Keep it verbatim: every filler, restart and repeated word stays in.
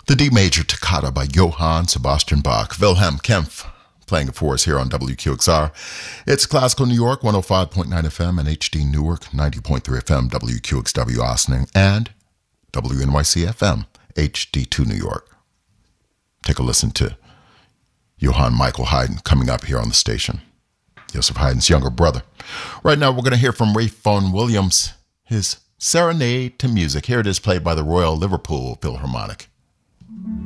The D major toccata by Johann Sebastian Bach. Wilhelm Kempf playing it for us here on W Q X R. It's Classical New York, one oh five point nine F M, and H D Newark, ninety point three F M, W Q X W Austin, and W N Y C F M, H D two New York. Take a listen to Johann Michael Haydn coming up here on the station. Joseph Haydn's younger brother. Right now we're going to hear from Ralph Vaughan Williams, his Serenade to Music. Here it is, played by the Royal Liverpool Philharmonic.